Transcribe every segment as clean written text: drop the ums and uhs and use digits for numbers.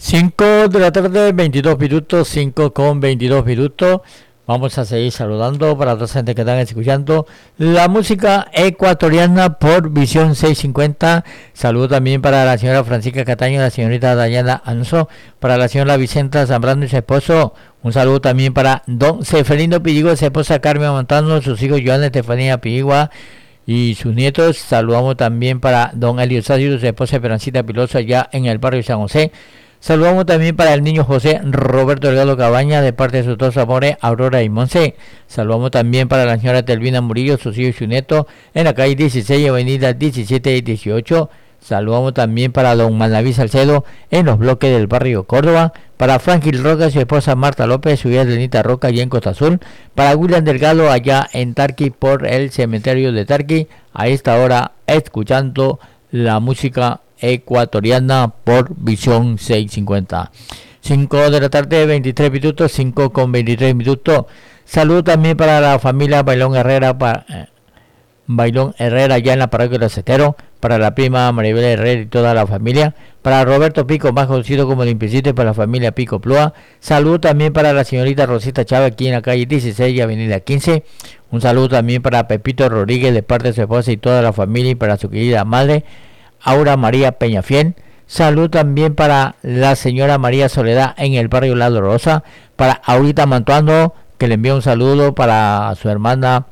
5 de la tarde, 22 minutos, 5 con 22 minutos. Vamos a seguir saludando para toda la gente que están escuchando la música ecuatoriana por Visión 650. Saludo también para la señora Francisca Cataño, la señorita Dayana Anso, para la señora Vicenta Zambrano y su esposo. Un saludo también para don Seferino Pilligua, su esposa Carmen Montano, sus hijos Joana Estefanía Pilligua y sus nietos. Saludamos también para don Elio Sadio, su esposa Esperancita Piloso, allá en el barrio de San José. Saludamos también para el niño José Roberto Delgado Cabaña, de parte de sus dos amores, Aurora y Monse. Saludamos también para la señora Telvina Murillo, sus hijos y su nieto, en la calle 16, avenida 17 y 18. Saludamos también para don Manaví Salcedo, en los bloques del barrio Córdoba. Para Franklin Roca, su esposa Marta López, su hija Lenita Roca, allá en Costa Azul. Para William Delgado, allá en Tarqui, por el cementerio de Tarqui. A esta hora, escuchando la música ecuatoriana por Visión 650. 5 de la tarde, 23 minutos, 5 con 23 minutos. Saludo también para la familia Bailón Herrera, Bailón Herrera, allá en la parroquia de Acetero. Para la prima Maribel Herrera y toda la familia. Para Roberto Pico, más conocido como Limpiecito, y para la familia Pico Plúa. Saludo también para la señorita Rosita Chávez, aquí en la calle 16 y avenida 15. Un saludo también para Pepito Rodríguez, de parte de su esposa y toda la familia, y para su querida madre Aura María Peñafiel. Salud también para la señora María Soledad en el barrio La Dolorosa. Para Aurita Mantuano, que le envía un saludo para su hermana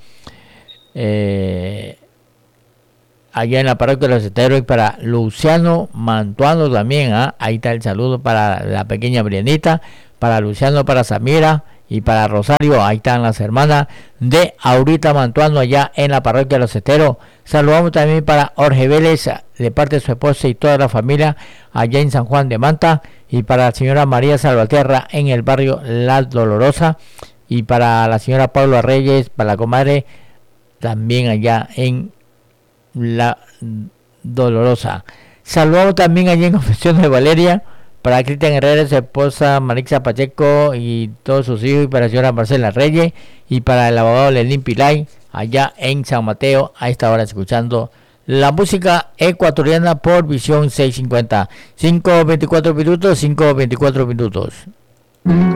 allá en la parroquia de los Esteros. Y para Luciano Mantuano también, ahí está el saludo para la pequeña Brianita. Para Luciano, para Samira y para Rosario, ahí están las hermanas de Aurita Mantuano allá en la parroquia de los Esteros. Saludamos también para Jorge Vélez, de parte de su esposa y toda la familia allá en San Juan de Manta. Y para la señora María Salvatierra en el barrio La Dolorosa. Y para la señora Paula Reyes, para la comadre también allá en La Dolorosa. Saludamos también allá en Confesiones de Valeria para Cristian Herrera, su esposa Marixa Pacheco y todos sus hijos, y para la señora Marcela Reyes, y para el abogado Lenín Pilay allá en San Mateo, a esta hora escuchando la música ecuatoriana por Visión 650. 5:24 minutos, 5:24 minutos.